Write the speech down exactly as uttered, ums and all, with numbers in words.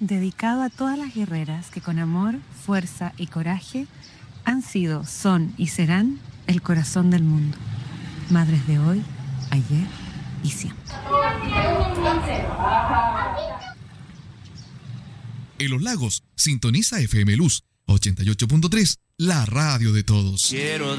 dedicado a todas las guerreras que con amor, fuerza y coraje han sido, son y serán el corazón del mundo. Madres de hoy, ayer y siempre. En Los Lagos, sintoniza F M Luz ochenta y ocho punto tres, la radio de todos. Quiero